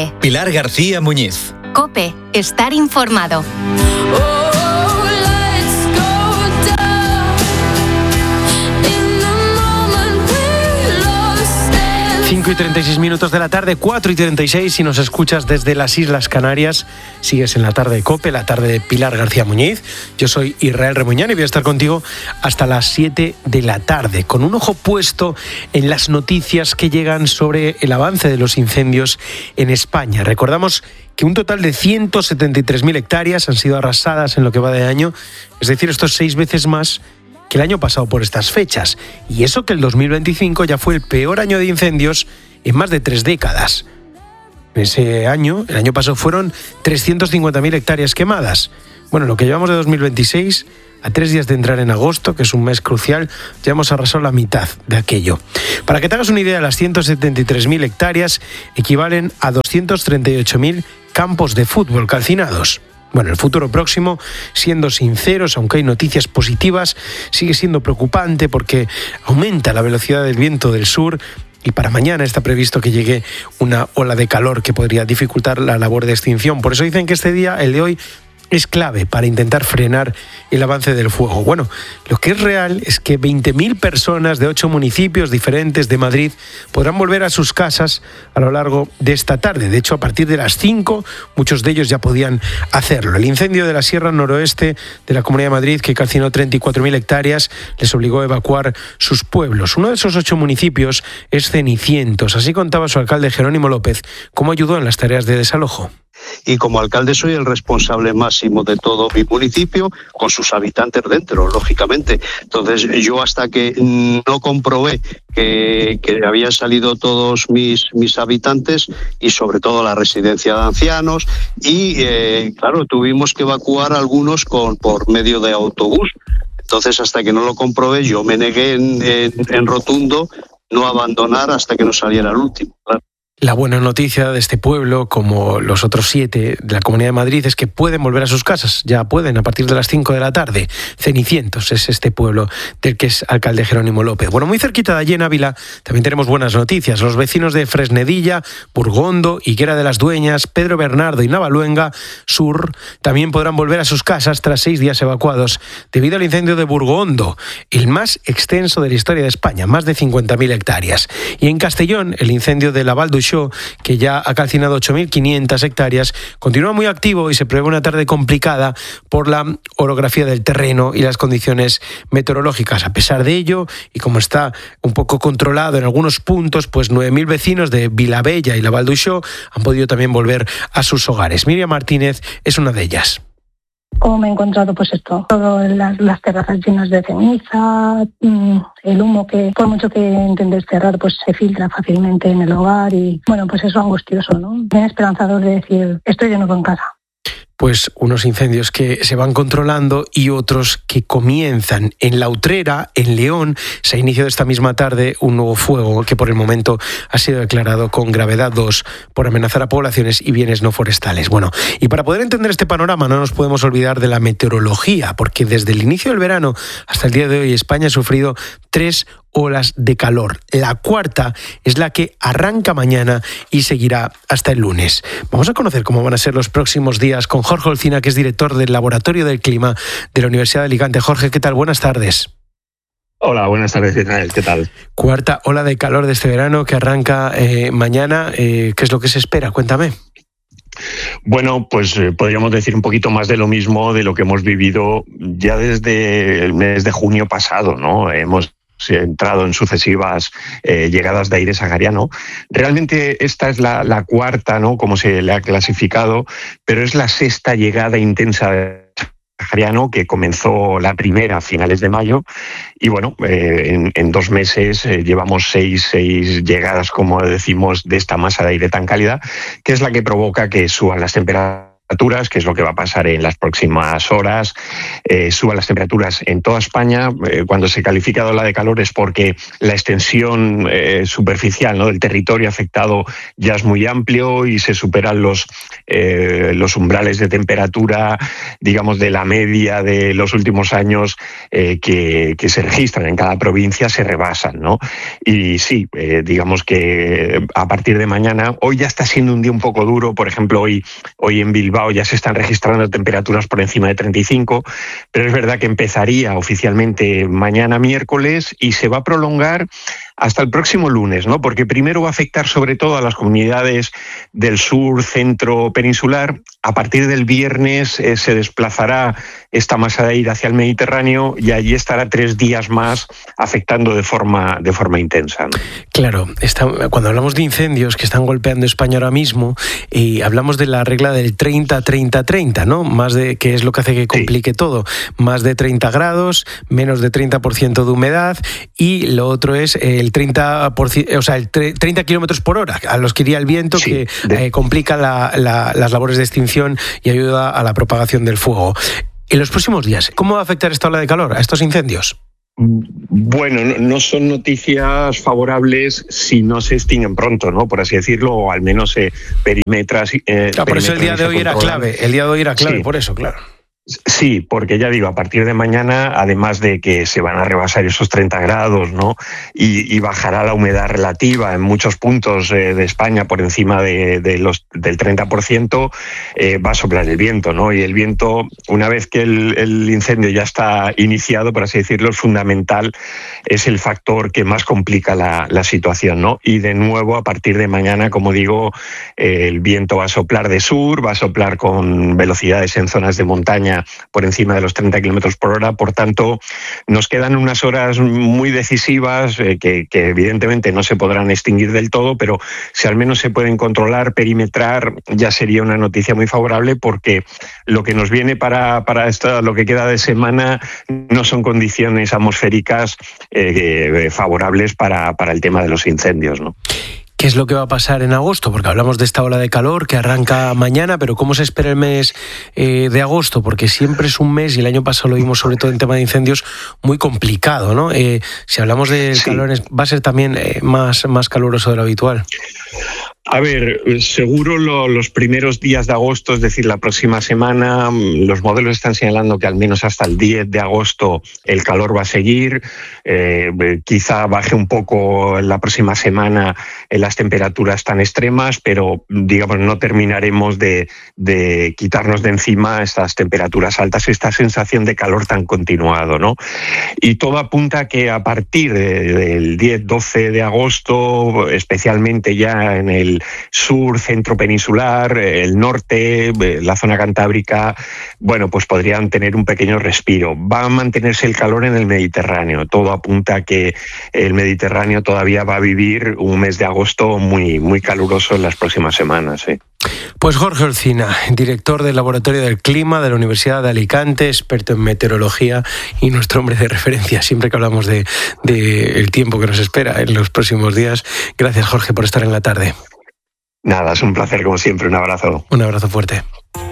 COPE. Pilar García Muñiz. COPE. Estar informado. 5:36 de la tarde, 4:36 si nos escuchas desde las Islas Canarias. Sigues en la tarde de COPE, la tarde de Pilar García Muñiz. Yo soy Israel Remuñán y voy a estar contigo hasta las 7 de la tarde, con un ojo puesto en las noticias que llegan sobre el avance de los incendios en España. Recordamos que un total de 173.000 hectáreas han sido arrasadas en lo que va de año, es decir, esto es 6 veces más que el año pasado por estas fechas. Y eso que el 2025 ya fue el peor año de incendios en más de 3 décadas. Ese año, el año pasado, fueron 350.000 hectáreas quemadas. Bueno, lo que llevamos de 2026, a 3 días de entrar en agosto, que es un mes crucial, ya hemos arrasado la mitad de aquello. Para que te hagas una idea, las 173.000 hectáreas equivalen a 238.000 campos de fútbol calcinados. Bueno, el futuro próximo, siendo sinceros, aunque hay noticias positivas, sigue siendo preocupante porque aumenta la velocidad del viento del sur y para mañana está previsto que llegue una ola de calor que podría dificultar la labor de extinción. Por eso dicen que este día, el de hoy, es clave para intentar frenar el avance del fuego. Bueno, lo que es real es que 20.000 personas de 8 municipios diferentes de Madrid podrán volver a sus casas a lo largo de esta tarde. De hecho, a partir de las 5, muchos de ellos ya podían hacerlo. El incendio de la Sierra Noroeste de la Comunidad de Madrid, que calcinó 34.000 hectáreas, les obligó a evacuar sus pueblos. Uno de esos 8 municipios es Cenicientos. Así contaba su alcalde Jerónimo López cómo ayudó en las tareas de desalojo. Y como alcalde soy el responsable máximo de todo mi municipio, con sus habitantes dentro, lógicamente. Entonces yo hasta que no comprobé que habían salido todos mis habitantes y sobre todo la residencia de ancianos y claro, tuvimos que evacuar a algunos por medio de autobús. Entonces hasta que no lo comprobé yo me negué en rotundo no abandonar hasta que no saliera el último, claro. La buena noticia de este pueblo, como los otros 7 de la Comunidad de Madrid, es que pueden volver a sus casas. Ya pueden, a partir de las 5 de la tarde. Cenicientos es este pueblo del que es alcalde Jerónimo López. Bueno, muy cerquita de allí en Ávila también tenemos buenas noticias. Los vecinos de Fresnedilla, Burgondo, Higuera de las Dueñas, Pedro Bernardo y Navaluenga Sur también podrán volver a sus casas tras 6 días evacuados debido al incendio de Burgondo, el más extenso de la historia de España, más de 50.000 hectáreas. Y en Castellón, el incendio de la Val d'Uixó, que ya ha calcinado 8.500 hectáreas, continúa muy activo y se prevé una tarde complicada por la orografía del terreno y las condiciones meteorológicas. A pesar de ello, y como está un poco controlado en algunos puntos, pues 9.000 vecinos de Vilabella y la Val d'Uixó han podido también volver a sus hogares. Miriam Martínez es una de ellas. ¿Cómo me he encontrado? Pues esto, todas las terrazas llenas de ceniza, el humo que por mucho que intentes cerrar pues se filtra fácilmente en el hogar y bueno, pues eso angustioso, ¿no? Bien esperanzador de decir, estoy de nuevo en casa. Pues unos incendios que se van controlando y otros que comienzan. En La Utrera, en León, se ha iniciado esta misma tarde un nuevo fuego que por el momento ha sido declarado con gravedad 2 por amenazar a poblaciones y bienes no forestales. Bueno, y para poder entender este panorama no nos podemos olvidar de la meteorología, porque desde el inicio del verano hasta el día de hoy España ha sufrido 3 olas de calor. La cuarta es la que arranca mañana y seguirá hasta el lunes. Vamos a conocer cómo van a ser los próximos días con Jorge Olcina, que es director del Laboratorio del Clima de la Universidad de Alicante. Jorge, ¿qué tal? Buenas tardes. Hola, buenas tardes, Israel. ¿Qué tal? Cuarta ola de calor de este verano que arranca mañana. ¿Qué es lo que se espera? Cuéntame. Bueno, pues podríamos decir un poquito más de lo mismo de lo que hemos vivido ya desde el mes de junio pasado, ¿no? Hemos entrado en sucesivas llegadas de aire sahariano. Realmente esta es la cuarta, ¿no?, como se le ha clasificado, pero es la 6ª llegada intensa de sahariano, que comenzó la primera a finales de mayo y bueno, en 2 meses llevamos 6 llegadas, como decimos, de esta masa de aire tan cálida, que es la que provoca que suban las temperaturas temperaturas, que es lo que va a pasar en las próximas horas. Suban las temperaturas en toda España. Cuando se califica de ola de calor es porque la extensión superficial, ¿no?, del territorio afectado ya es muy amplio y se superan los umbrales de temperatura, digamos, de la media de los últimos años que se registran en cada provincia, se rebasan, ¿no? Y sí, digamos que a partir de mañana, hoy ya está siendo un día un poco duro. Por ejemplo, hoy en Bilbao ya se están registrando temperaturas por encima de 35, pero es verdad que empezaría oficialmente mañana miércoles y se va a prolongar hasta el próximo lunes, ¿no? Porque primero va a afectar sobre todo a las comunidades del sur, centro, peninsular. A partir del viernes se desplazará esta masa de aire hacia el Mediterráneo y allí estará 3 días más afectando de forma intensa, ¿no? Claro, cuando hablamos de incendios que están golpeando España ahora mismo, hablamos de la regla del 30-30-30, ¿no? Que es lo que hace que complique todo. Más de 30 grados, menos de 30% de humedad, y lo otro es el 30%, o sea, el 30 kilómetros por hora, a los que iría el viento, que complica las labores de extinción y ayuda a la propagación del fuego. En los próximos días, ¿cómo va a afectar esta ola de calor a estos incendios? Bueno, no son noticias favorables si no se extinguen pronto, ¿no? Por así decirlo, o al menos se perimetran. Por eso el día de hoy era clave. El día de hoy era clave, por eso, claro. Sí, porque ya digo, a partir de mañana, además de que se van a rebasar esos 30 grados, ¿no?, y bajará la humedad relativa en muchos puntos de España por encima del 30%, va a soplar el viento, ¿no? Y el viento, una vez que el incendio ya está iniciado, por así decirlo, es fundamental, es el factor que más complica la situación, ¿no? Y de nuevo, a partir de mañana, como digo, el viento va a soplar de sur, va a soplar con velocidades en zonas de montaña por encima de los 30 kilómetros por hora. Por tanto, nos quedan unas horas muy decisivas que evidentemente no se podrán extinguir del todo, pero si al menos se pueden controlar, perimetrar, ya sería una noticia muy favorable, porque lo que nos viene para lo que queda de semana no son condiciones atmosféricas favorables para el tema de los incendios, ¿no? ¿Qué es lo que va a pasar en agosto? Porque hablamos de esta ola de calor que arranca mañana, pero ¿cómo se espera el mes de agosto? Porque siempre es un mes, y el año pasado lo vimos sobre todo en tema de incendios, muy complicado, ¿no? Si hablamos de calor, ¿va a ser también más caluroso de lo habitual? A ver, seguro los primeros días de agosto, es decir, la próxima semana, los modelos están señalando que al menos hasta el 10 de agosto el calor va a seguir. Quizá baje un poco la próxima semana las temperaturas tan extremas, pero digamos no terminaremos de quitarnos de encima estas temperaturas altas, esta sensación de calor tan continuado, ¿no? Y todo apunta a que a partir del 10-12 de agosto, especialmente ya en el sur, centro peninsular, el norte, la zona cantábrica, bueno, pues podrían tener un pequeño respiro. Va a mantenerse el calor en el Mediterráneo. Todo apunta a que el Mediterráneo todavía va a vivir un mes de agosto muy, muy caluroso en las próximas semanas, ¿eh? Pues Jorge Olcina, director del Laboratorio del Clima de la Universidad de Alicante, experto en meteorología y nuestro hombre de referencia siempre que hablamos de el tiempo que nos espera en los próximos días. Gracias, Jorge, por estar en la tarde. Nada, es un placer como siempre. Un abrazo. Un abrazo fuerte.